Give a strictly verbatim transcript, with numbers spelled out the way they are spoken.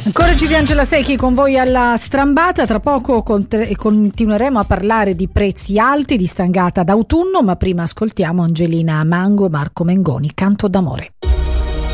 Ancora G di Angela Secchi con voi alla strambata. Tra poco contre- continueremo a parlare di prezzi alti, di stangata d'autunno, ma prima ascoltiamo Angelina Mango e Marco Mengoni, Canto d'amore.